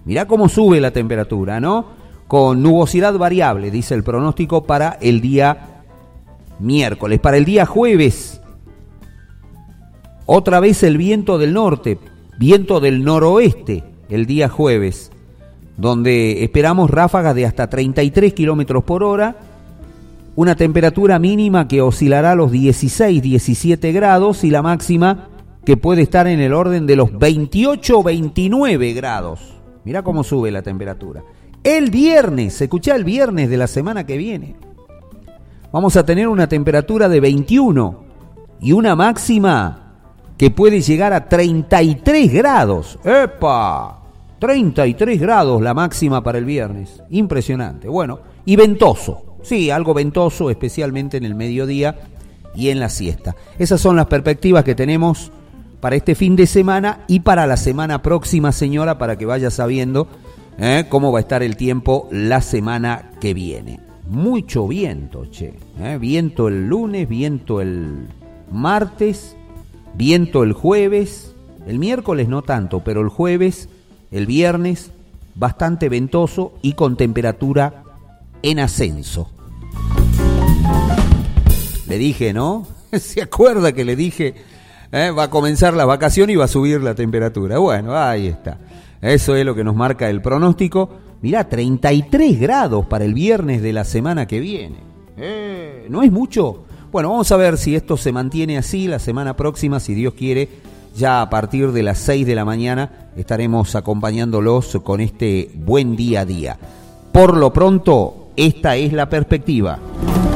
Mirá cómo sube la temperatura, ¿no? Con nubosidad variable, dice el pronóstico para el día miércoles. Para el día jueves, otra vez el viento del norte, viento del noroeste el día jueves, donde esperamos ráfagas de hasta 33 kilómetros por hora, una temperatura mínima que oscilará a los 16, 17 grados y la máxima que puede estar en el orden de los 28 o 29 grados. Mirá cómo sube la temperatura. El viernes, escuchá, el viernes de la semana que viene, vamos a tener una temperatura de 21 y una máxima que puede llegar a 33 grados. ¡Epa! 33 grados la máxima para el viernes. Impresionante. Bueno, y ventoso. Sí, algo ventoso, especialmente en el mediodía y en la siesta. Esas son las perspectivas que tenemos para este fin de semana y para la semana próxima, señora, para que vaya sabiendo cómo va a estar el tiempo la semana que viene. Mucho viento, che. Viento el lunes, viento el martes, viento el jueves, el miércoles no tanto, pero el jueves, el viernes, bastante ventoso y con temperatura en ascenso. Le dije, ¿no? ¿Se acuerda que le dije? Va a comenzar la vacación y va a subir la temperatura. Bueno, ahí está. Eso es lo que nos marca el pronóstico. Mirá, 33 grados para el viernes de la semana que viene. ¿No es mucho? Bueno, vamos a ver si esto se mantiene así la semana próxima, si Dios quiere. Ya a partir de las 6 de la mañana estaremos acompañándolos con este buen día a día. Por lo pronto, esta es la perspectiva.